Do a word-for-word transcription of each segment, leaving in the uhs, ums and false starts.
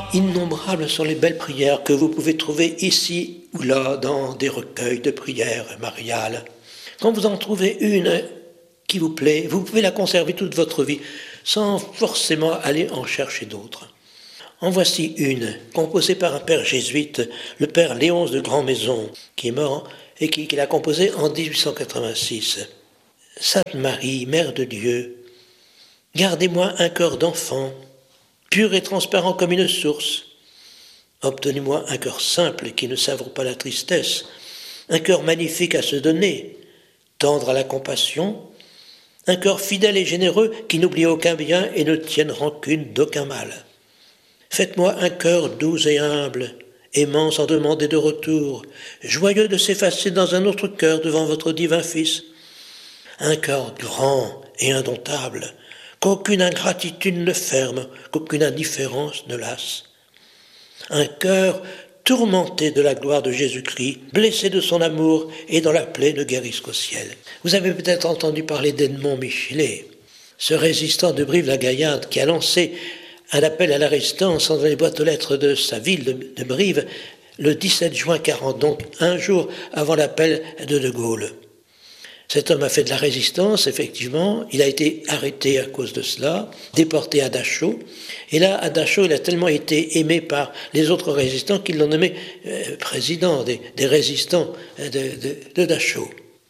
Innombrables sont les belles prières que vous pouvez trouver ici ou là dans des recueils de prières mariales. Quand vous en trouvez une qui vous plaît, vous pouvez la conserver toute votre vie sans forcément aller en chercher d'autres. En voici une, composée par un père jésuite, le père Léonce de Grandmaison, qui est mort et qui, qui l'a composée en dix-huit cent quatre-vingt-six. Sainte Marie, Mère de Dieu, gardez-moi un cœur d'enfant, pur et transparent comme une source. Obtenez-moi un cœur simple qui ne savoure pas la tristesse, un cœur magnifique à se donner, tendre à la compassion, un cœur fidèle et généreux qui n'oublie aucun bien et ne tienne rancune d'aucun mal. Faites-moi un cœur doux et humble, aimant sans demander de retour, joyeux de s'effacer dans un autre cœur devant votre divin Fils. Un cœur grand et indomptable, qu'aucune ingratitude ne ferme, qu'aucune indifférence ne lasse. Un cœur tourmenté de la gloire de Jésus-Christ, blessé de son amour et dont la plaie ne guérisse qu'au ciel. Vous avez peut-être entendu parler d'Edmond Michelet, ce résistant de Brive-la-Gaillarde qui a lancé un appel à la résistance dans les boîtes aux lettres de sa ville de, de Brive le dix-sept juin quarante, donc un jour avant l'appel de De Gaulle. Cet homme a fait de la résistance, effectivement, il a été arrêté à cause de cela, déporté à Dachau, et là, à Dachau, il a tellement été aimé par les autres résistants qu'ils l'ont nommé euh, président des, des résistants de, de, de Dachau.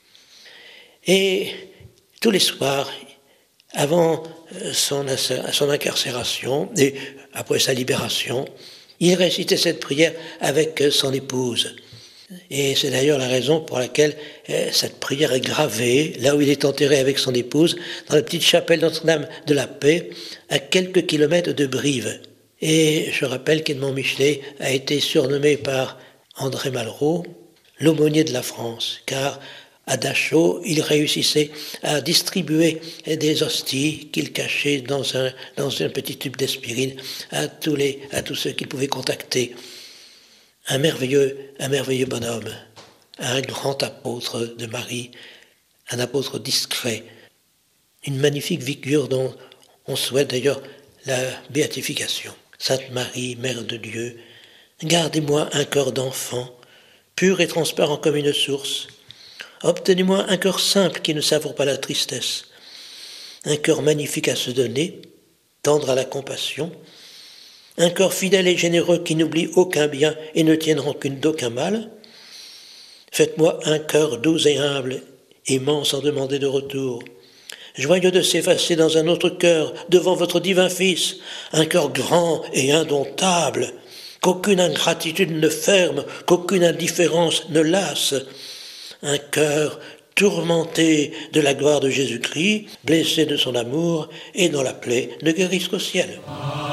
Et tous les soirs, avant son, son incarcération et après sa libération, il récitait cette prière avec son épouse. Et c'est d'ailleurs la raison pour laquelle euh, cette prière est gravée, là où il est enterré avec son épouse, dans la petite chapelle Notre-Dame de la Paix, à quelques kilomètres de Brive. Et je rappelle qu'Edmond Michelet a été surnommé par André Malraux l'aumônier de la France, car à Dachau, il réussissait à distribuer des hosties qu'il cachait dans un, dans un petit tube d'aspirine à tous, les, à tous ceux qu'il pouvait contacter. Un merveilleux, un merveilleux bonhomme, un grand apôtre de Marie, un apôtre discret, une magnifique figure dont on souhaite d'ailleurs la béatification. Sainte Marie, Mère de Dieu, gardez-moi un cœur d'enfant, pur et transparent comme une source. Obtenez-moi un cœur simple qui ne savoure pas la tristesse, un cœur magnifique à se donner, tendre à la compassion, un cœur fidèle et généreux qui n'oublie aucun bien et ne tienne rancune d'aucun mal. Faites-moi un cœur doux et humble, aimant sans demander de retour, joyeux de s'effacer dans un autre cœur devant votre divin Fils, un cœur grand et indomptable, qu'aucune ingratitude ne ferme, qu'aucune indifférence ne lasse, un cœur tourmenté de la gloire de Jésus-Christ, blessé de son amour et dont la plaie ne guérisse qu'au ciel.